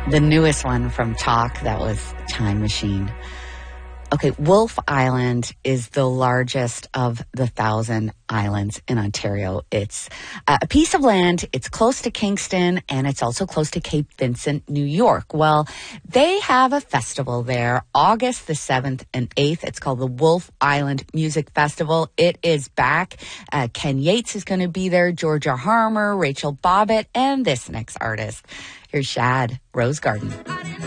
The newest one from Talk, that was Time Machine. Okay, Wolfe Island is the largest of the 1,000 islands in Ontario. It's a piece of land. It's close to Kingston, and it's also close to Cape Vincent, New York. Well, they have a festival there, August the 7th and 8th. It's called the Wolfe Island Music Festival. It is back. Ken Yates is going to be there, Georgia Harmer, Rachel Bobbitt, and this next artist. Here's Shad, Rose Garden.